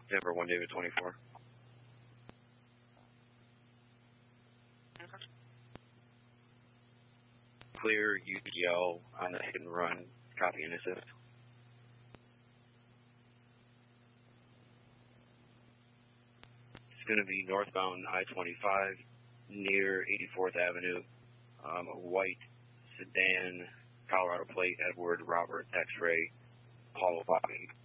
Denver 1 David 24. Okay. Clear UDL on the hit and run. Copy and assist. It's going to be northbound I-25 near 84th Avenue. A white sedan, Colorado plate, Edward Robert X-ray, Paulo Bobby.